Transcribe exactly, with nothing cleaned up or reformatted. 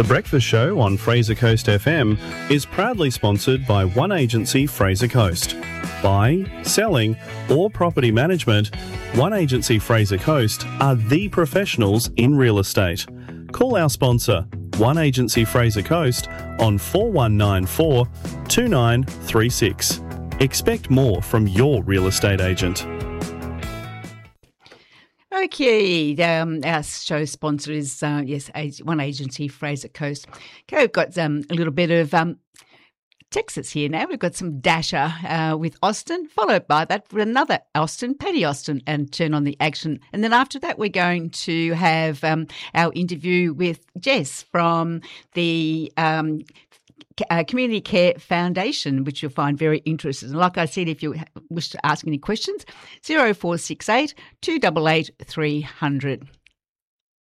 Breakfast Show on Fraser Coast F M is proudly sponsored by One Agency Fraser Coast. Buying, selling or property management, One Agency Fraser Coast are the professionals in real estate. Call our sponsor, One Agency Fraser Coast, on four one nine four, two nine three six. Expect more from your real estate agent. Okay, um, our show sponsor is, uh, yes, One Agency Fraser Coast. Okay, we've got um, a little bit of um, Texas here now. We've got some Dasher uh, with Austin, followed by that with another Austin, Paddy Austin, and Turn on the Action. And then after that, we're going to have um, our interview with Jess from the um, Uh, Community Care Foundation, which you'll find very interesting. And like I said, if you wish to ask any questions, zero four six eight, two eight eight, three hundred.